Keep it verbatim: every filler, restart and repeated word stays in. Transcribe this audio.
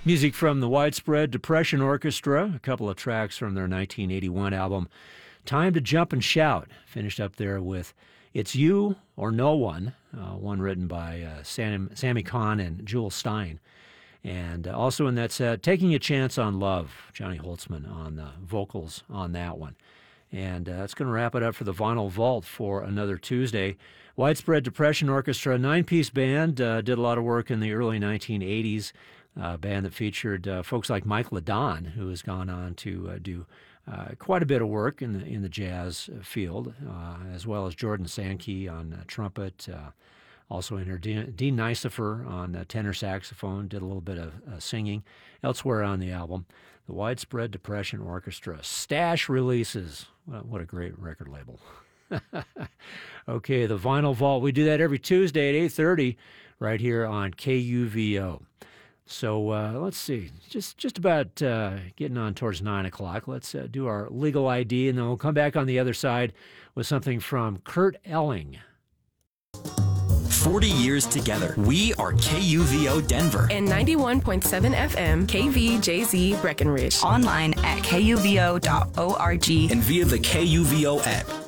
Music from the Widespread Depression Orchestra, a couple of tracks from their nineteen eighty-one album, Time to Jump and Shout. Finished up there with It's You or No One, uh, one written by uh, Sam, Sammy Kahn and Jewel Stein. And uh, also in that set, Taking a Chance on Love, Johnny Holtzman on the vocals on that one. And uh, that's going to wrap it up for the Vinyl Vault for another Tuesday. Widespread Depression Orchestra, nine-piece band, uh, did a lot of work in the early nineteen eighties. A uh, band that featured uh, folks like Mike LeDon, who has gone on to uh, do uh, quite a bit of work in the in the jazz field, uh, as well as Jordan Sankey on uh, trumpet. Uh, also in her Dean, Dean Nicefer on uh, tenor saxophone, did a little bit of uh, singing elsewhere on the album. The Widespread Depression Orchestra, Stash Releases. What, what a great record label. Okay, the Vinyl Vault. We do that every Tuesday at eight thirty right here on K U V O. So uh, let's see, just just about uh, getting on towards nine o'clock. Let's uh, do our legal I D, and then we'll come back on the other side with something from Kurt Elling. forty years together. We are K U V O Denver. And ninety-one point seven F M, K V J Z Breckenridge. Online at K U V O dot org. And via the K U V O app.